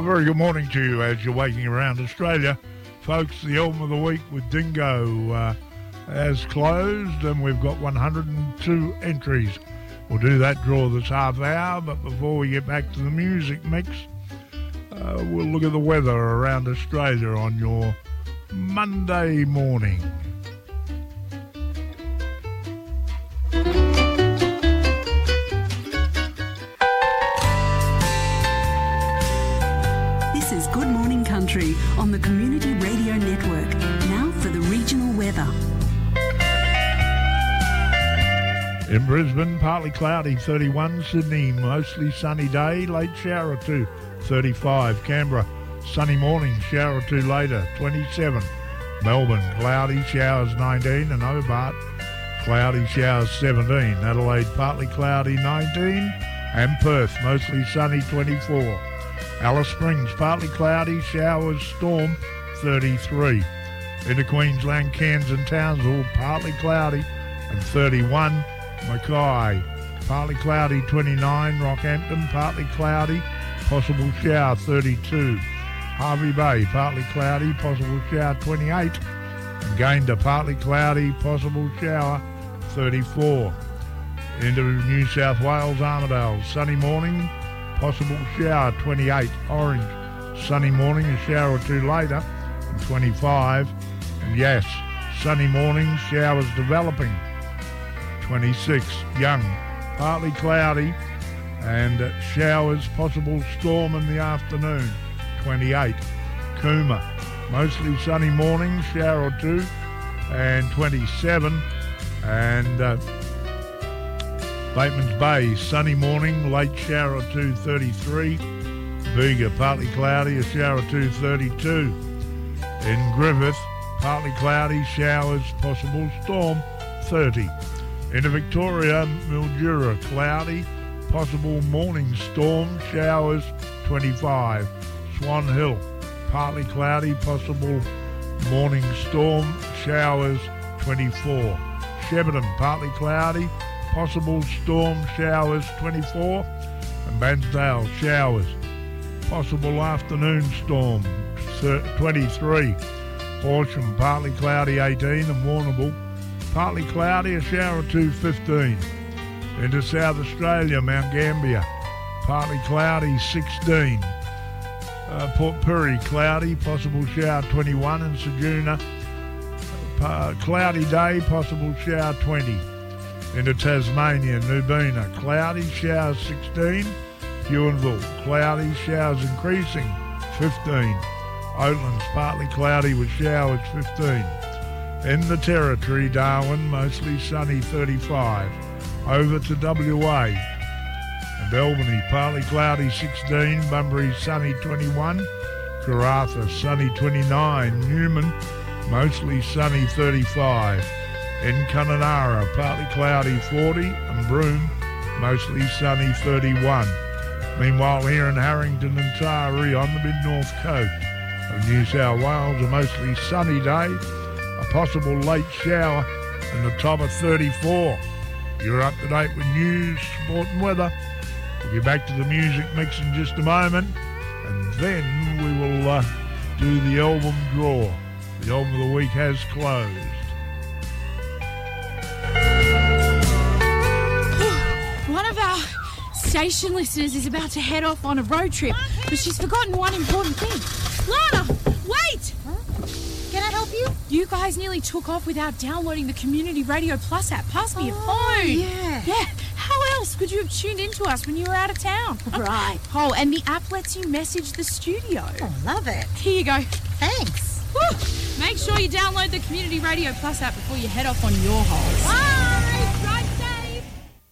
A very good morning to you as you're waking around Australia. Folks, the album of the week with Dingo has closed and we've got 102 entries. We'll do that draw this half hour, but before we get back to the music mix, we'll look at the weather around Australia on your Monday morning. This is Good Morning Country on the Community Radio Network. Now for the regional weather. In Brisbane, partly cloudy, 31. Sydney, mostly sunny day, late shower or two, 35. Canberra, sunny morning, shower or two later, 27. Melbourne, cloudy, showers 19. And Hobart, cloudy, showers 17. Adelaide, partly cloudy, 19. And Perth, mostly sunny, 24. Alice Springs, partly cloudy, showers, storm, 33. Into Queensland, Cairns and Townsville, partly cloudy, and 31. Mackay, partly cloudy, 29. Rockhampton, partly cloudy, possible shower, 32. Hervey Bay, partly cloudy, possible shower, 28. And Gayndah, partly cloudy, possible shower, 34. Into New South Wales, Armidale, sunny morning, possible shower, 28. Orange, sunny morning, a shower or two later, and 25. And yes, sunny morning, showers developing, 26. Young, partly cloudy and showers, possible storm in the afternoon, 28. Cooma, mostly sunny morning, shower or two, and 27. And Bateman's Bay, sunny morning, late shower or two, 33. Bega, partly cloudy, a shower or two, 32. In Griffith, partly cloudy, showers, possible storm, 30. Into Victoria, Mildura, cloudy, possible morning storm, showers, 25. Swan Hill, partly cloudy, possible morning storm, showers, 24. Shepparton, partly cloudy, possible storm, showers, 24. And Bairnsdale, showers, possible afternoon storm, 23. Horsham, partly cloudy, 18. And Warrnambool, partly cloudy, a shower or two, 15. Into South Australia, Mount Gambier, partly cloudy, 16. Port Pirie, cloudy, possible shower, 21. And Ceduna, cloudy day, possible shower, 20. Into Tasmania, Nubina, cloudy, showers, 16. Huonville, cloudy, showers increasing, 15. Oatlands, partly cloudy with showers, 15. In the Territory, Darwin, mostly sunny, 35. Over to WA. And Albany, partly cloudy, 16. Bunbury, sunny, 21. Karratha, sunny, 29. Newman, mostly sunny, 35. In Kununurra, partly cloudy, 40. And Broome, mostly sunny, 31. Meanwhile, here in Harrington and Taree on the mid-north coast of New South Wales, a mostly sunny day. A possible late shower and the top of 34. You're up to date with news, sport and weather. We'll get back to the music mix in just a moment, and then we will do the album draw. The album of the week has closed. One of our station listeners is about to head off on a road trip, but she's forgotten one important thing. Lana, wait! Can I help you? You guys nearly took off without downloading the Community Radio Plus app. Pass me your phone. Yeah. How else could you have tuned into us when you were out of town? Right. Oh, and the app lets you message the studio. Oh, love it. Here you go. Thanks. Woo. Make sure you download the Community Radio Plus app before you head off on your holes. Bye. Drive safe.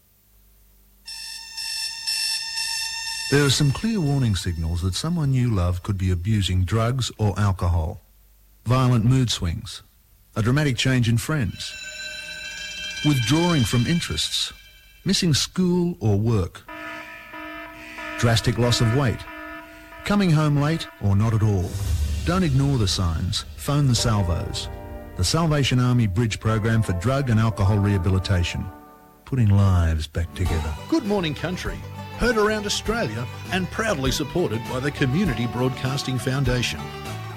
There are some clear warning signals that someone you love could be abusing drugs or alcohol. Violent mood swings, a dramatic change in friends, withdrawing from interests, missing school or work, drastic loss of weight, coming home late or not at all. Don't ignore the signs. Phone the Salvos, the Salvation Army Bridge Program for Drug and Alcohol Rehabilitation, putting lives back together. Good morning, country. heard around Australia and proudly supported by the Community Broadcasting Foundation.